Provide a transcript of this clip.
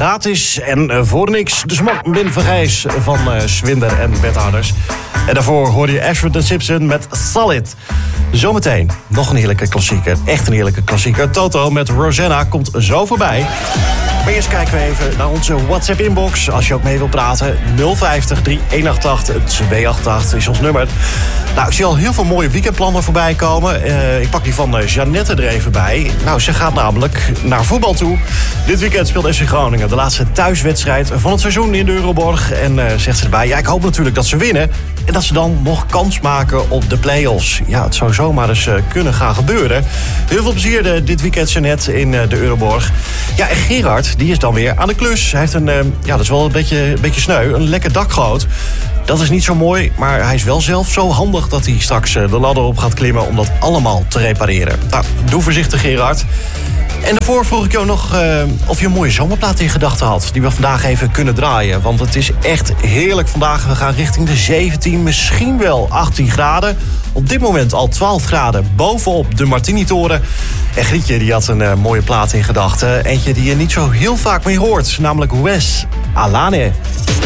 gratis en voor niks. De Smok Min Vergijs van Swinder en Wethouders. En daarvoor hoorde je Ashford Simpson met Solid. Zometeen nog een heerlijke klassieker. Echt een heerlijke klassieker. Toto met Rosanna komt zo voorbij. Maar eerst kijken we even naar onze WhatsApp-inbox. Als je ook mee wilt praten, 050 3188 288 is ons nummer. Nou, ik zie al heel veel mooie weekendplannen voorbij komen. Ik pak die van Jeannette er even bij. Nou, ze gaat namelijk naar voetbal toe. Dit weekend speelt FC Groningen de laatste thuiswedstrijd van het seizoen in de Euroborg. En zegt ze erbij, ja, ik hoop natuurlijk dat ze winnen. En dat ze dan nog kans maken op de play-offs. Ja, het zou zomaar eens kunnen gaan gebeuren. Heel veel plezier dit weekend, Jeannette, in de Euroborg. Ja, en Gerard, die is dan weer aan de klus. Hij heeft dat is wel een beetje sneu, een lekker dakgoot. Dat is niet zo mooi, maar hij is wel zelf zo handig dat hij straks de ladder op gaat klimmen om dat allemaal te repareren. Nou, doe voorzichtig, Gerard. En daarvoor vroeg ik jou nog of je een mooie zomerplaat in gedachten had. Die we vandaag even kunnen draaien. Want het is echt heerlijk vandaag. We gaan richting de 17, misschien wel 18 graden. Op dit moment al 12 graden bovenop de Martini-toren. En Grietje die had een mooie plaat in gedachten. Eentje die je niet zo heel vaak meer hoort. Namelijk Wes Alane.